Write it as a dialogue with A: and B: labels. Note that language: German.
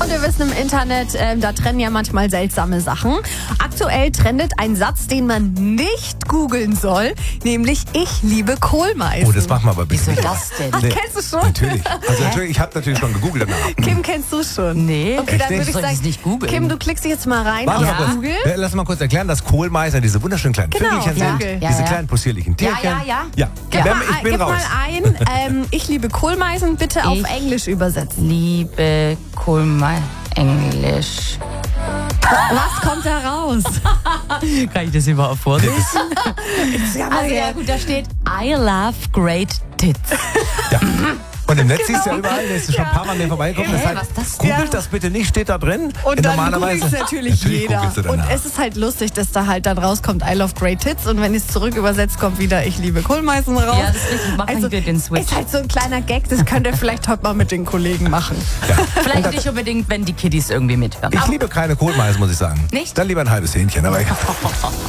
A: Und wir wissen im Internet, da trennen ja manchmal seltsame Sachen. Aktuell trendet ein Satz, den man nicht googeln soll, nämlich ich liebe Kohlmeisen.
B: Oh, das machen wir aber bitte
C: Wieso
B: nicht.
C: das denn?
A: Ach, kennst du schon?
B: Natürlich. Also natürlich, ich habe natürlich schon gegoogelt danach.
A: Kim, kennst du schon?
C: Nee.
A: Okay, dann
B: Echt
A: würde ich
C: Soll ich
A: sagen,
C: es nicht googeln?
A: Kim, du klickst dich jetzt mal rein
B: Warte
A: auf
B: mal kurz.
A: Google.
B: Lass mal kurz erklären, dass Kohlmeiser diese wunderschönen kleinen
A: Genau,
B: Vögelchen
A: ja.
B: sind.
A: Ja,
B: Diese
C: ja.
B: kleinen possierlichen Tierchen.
C: Ja.
A: Gib,
B: Ich bin
A: gib
B: raus.
A: mal ein, ich liebe Kohlmeisen, bitte auf Englisch übersetzen.
C: Liebe Kohlmeisen. Englisch.
A: Was kommt da raus?
C: Kann ich das überhaupt vorlesen? Also ja gut, da steht I love great tits.
B: Ja. Und im Netz siehst du ja überall, da ist schon ein paar Mal mehr vorbeigekommen.
C: Hä,
B: Das heißt,
C: was ist das?
B: googelt
A: Ja.
B: das bitte nicht, steht da drin.
A: Und dann
B: Normalerweise
A: googelt es natürlich jeder.
B: googelst du
A: Und
B: danach.
A: es ist halt lustig, dass da halt dann rauskommt I love great tits und wenn ich es zurück übersetzt, kommt wieder ich liebe Kohlmeisen raus.
C: Ja, das ist richtig. Machen wir den Switch.
A: Ist halt so ein kleiner Gag, das könnt ihr vielleicht heute mal mit den Kollegen machen.
C: Vielleicht nicht unbedingt, wenn die Kiddies irgendwie mithören.
B: Ich liebe keine Kohlmeisen, muss ich sagen.
C: Nicht?
B: Dann lieber ein halbes Hähnchen. Aber egal.